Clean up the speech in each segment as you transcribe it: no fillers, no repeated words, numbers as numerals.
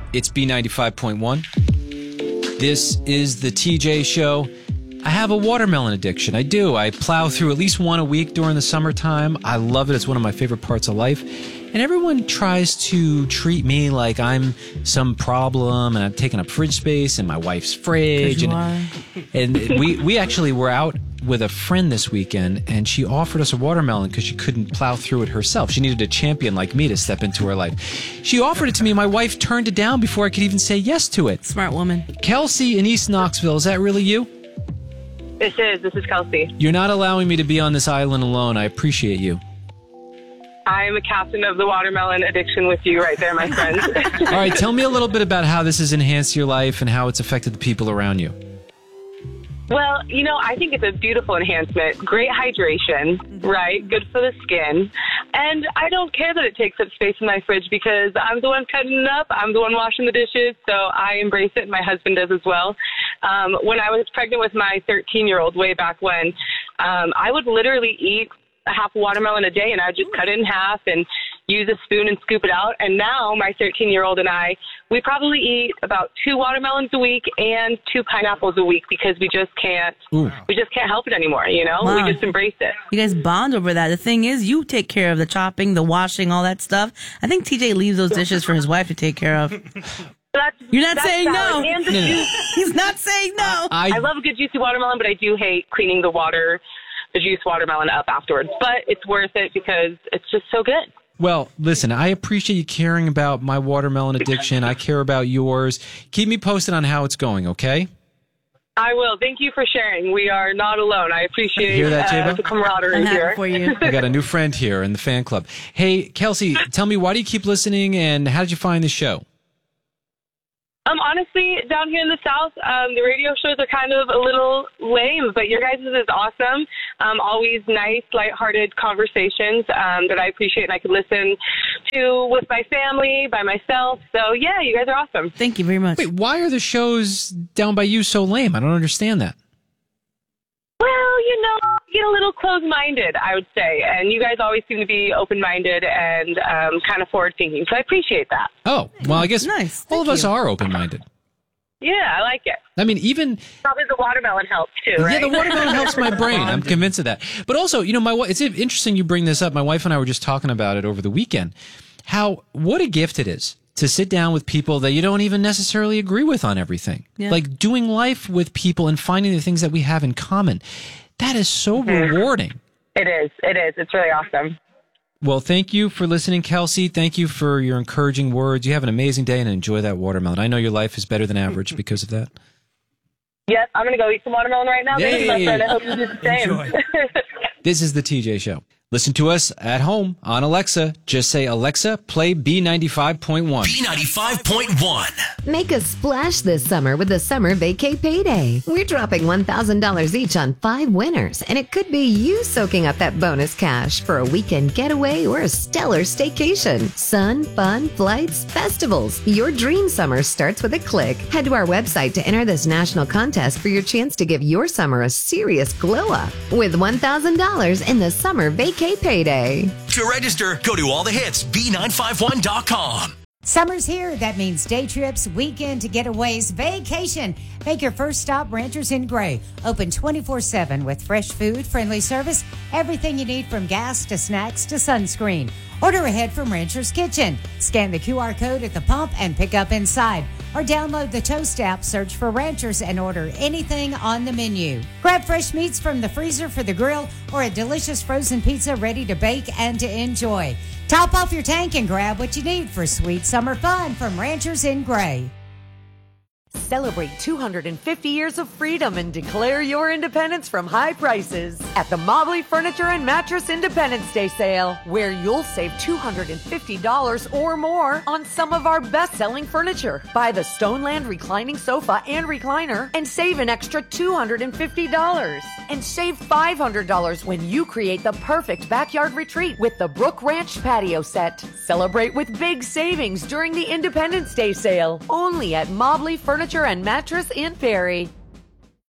It's B95.1. This is the TJ Show. I have a watermelon addiction. I do. I plow through at least one a week during the summertime. I love it. It's one of my favorite parts of life. And everyone tries to treat me like I'm some problem and I'm taking up fridge space in my wife's fridge. And we actually were out with a friend this weekend, and she offered us a watermelon because she couldn't plow through it herself. She needed a champion like me to step into her life. She offered it to me. My wife turned it down before I could even say yes to it. Smart woman. Kelsey in East Knoxville, is that really you? This is Kelsey. You're not allowing me to be on this island alone. I appreciate you. I'm a captain of the watermelon addiction with you right there, my friend. All right, tell me a little bit about how this has enhanced your life and how it's affected the people around you. Well, I think it's a beautiful enhancement. Great hydration, right? Good for the skin. And I don't care that it takes up space in my fridge because I'm the one cutting it up. I'm the one washing the dishes. So I embrace it. And my husband does as well. When I was pregnant with my 13-year-old way back when, I would literally eat a half a watermelon a day, and I'd just cut it in half and use a spoon and scoop it out. And now my 13-year-old and I, we probably eat about 2 watermelons a week and 2 pineapples a week because we just can't help it anymore, Wow. We just embrace it. You guys bond over that. The thing is, you take care of the chopping, the washing, all that stuff. I think TJ leaves those dishes for his wife to take care of. You're not saying no. He's not saying no. I love a good juicy watermelon, but I do hate cleaning the juice watermelon up afterwards. But it's worth it because it's just so good. Well, listen, I appreciate you caring about my watermelon addiction. I care about yours. Keep me posted on how it's going, okay? I will. Thank you for sharing. We are not alone. I appreciate the camaraderie here. For you. I got a new friend here in the fan club. Hey, Kelsey, tell me, why do you keep listening, and how did you find the show? Honestly, down here in the South, the radio shows are kind of a little lame, but your guys' is awesome. Always nice, lighthearted conversations that I appreciate and I can listen to with my family, by myself. So, yeah, you guys are awesome. Thank you very much. Wait, why are the shows down by you so lame? I don't understand that. Well, get a little closed-minded, I would say. And you guys always seem to be open-minded and kind of forward-thinking. So I appreciate that. Oh, well, I guess nice. all of us are open-minded. Yeah, I like it. I mean, even... Probably the watermelon helps, too, right? Yeah, the watermelon helps my brain. I'm convinced of that. But also, my wife, it's interesting you bring this up. My wife and I were just talking about it over the weekend. What a gift it is to sit down with people that you don't even necessarily agree with on everything. Yeah. Like doing life with people and finding the things that we have in common. That is so rewarding. It is. It's really awesome. Well, thank you for listening, Kelsey. Thank you for your encouraging words. You have an amazing day and enjoy that watermelon. I know your life is better than average because of that. Yep, I'm going to go eat some watermelon right now. Yay. Thank you, my friend. I hope you do the same. This is the TJ Show. Listen to us at home on Alexa. Just say, Alexa, play B95.1. B95.1. Make a splash this summer with the Summer Vacay Payday. We're dropping $1,000 each on 5 winners, and it could be you soaking up that bonus cash for a weekend getaway or a stellar staycation. Sun, fun, flights, festivals. Your dream summer starts with a click. Head to our website to enter this national contest for your chance to give your summer a serious glow up with $1,000 in the Summer Vacay Payday. To register, go to allthehits, b951.com. Summer's here. That means day trips, weekend getaways, vacation. Make your first stop Ranchers in Gray. Open 24/7 with fresh food, friendly service, everything you need from gas to snacks to sunscreen. Order ahead from Rancher's Kitchen. Scan the QR code at the pump and pick up inside. Or download the Toast app, search for Ranchers, and order anything on the menu. Grab fresh meats from the freezer for the grill or a delicious frozen pizza ready to bake and to enjoy. Top off your tank and grab what you need for sweet summer fun from Ranchers in Gray. Celebrate 250 years of freedom and declare your independence from high prices at the Mobley Furniture and Mattress Independence Day sale, where you'll save $250 or more on some of our best-selling furniture. Buy the Stoneland reclining sofa and recliner and save an extra $250. And save $500 when you create the perfect backyard retreat with the Brook Ranch patio set. Celebrate with big savings during the Independence Day sale, only at Mobley Furniture and Mattress in Perry.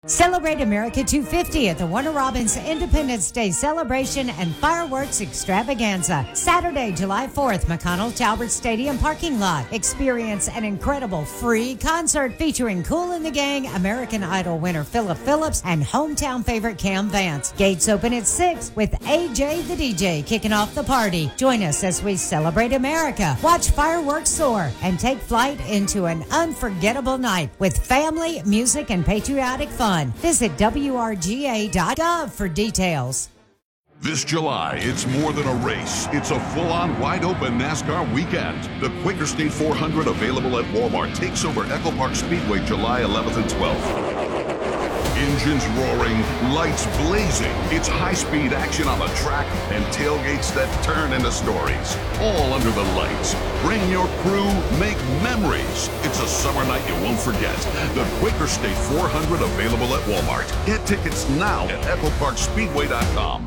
Celebrate America 250 at the Warner Robins Independence Day Celebration and Fireworks Extravaganza. Saturday, July 4th, McConnell Talbert Stadium parking lot. Experience an incredible free concert featuring Kool and the Gang, American Idol winner Philip Phillips, and hometown favorite Cam Vance. Gates open at 6 with AJ the DJ kicking off the party. Join us as we celebrate America, watch fireworks soar, and take flight into an unforgettable night with family, music, and patriotic fun. Visit WRGA.gov for details. This July, it's more than a race. It's a full-on, wide-open NASCAR weekend. The Quaker State 400, available at Walmart, takes over Echo Park Speedway July 11th and 12th. Engines roaring, lights blazing. It's high-speed action on the track and tailgates that turn into stories. All under the lights. Bring your crew, make memories. It's a summer night you won't forget. The Quaker State 400, available at Walmart. Get tickets now at EchoParkSpeedway.com.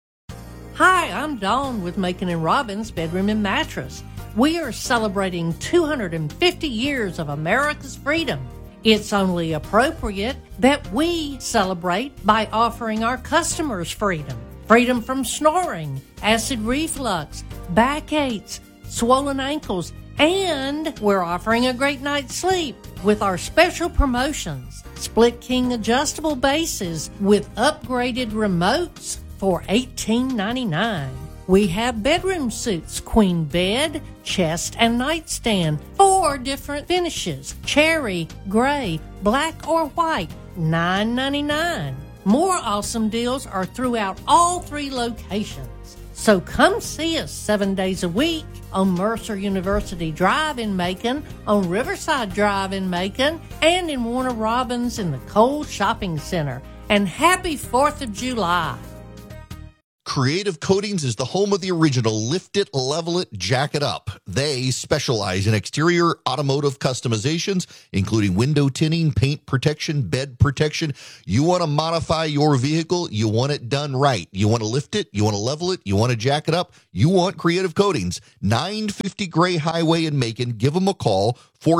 Hi, I'm Dawn with Macon & Robbins Bedroom and Mattress. We are celebrating 250 years of America's freedom. It's only appropriate that we celebrate by offering our customers freedom. Freedom from snoring, acid reflux, backaches, swollen ankles, and we're offering a great night's sleep with our special promotions. Split King adjustable bases with upgraded remotes for $18.99. We have bedroom suits, queen bed, chest, and nightstand, 4 different finishes, cherry, gray, black, or white, $9.99. More awesome deals are throughout all 3 locations. So come see us 7 days a week on Mercer University Drive in Macon, on Riverside Drive in Macon, and in Warner Robins in the Cole Shopping Center. And happy 4th of July. Creative Coatings is the home of the original Lift It, Level It, Jack It Up. They specialize in exterior automotive customizations, including window tinting, paint protection, bed protection. You want to modify your vehicle, you want it done right. You want to lift it, you want to level it, you want to jack it up. You want Creative Coatings. 950 Gray Highway in Macon. Give them a call,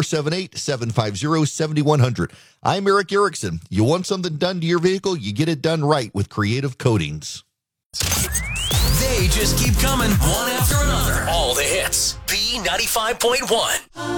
478-750-7100. I'm Eric Erickson. You want something done to your vehicle, you get it done right with Creative Coatings. They just keep coming, one after another. All the hits. B95.1.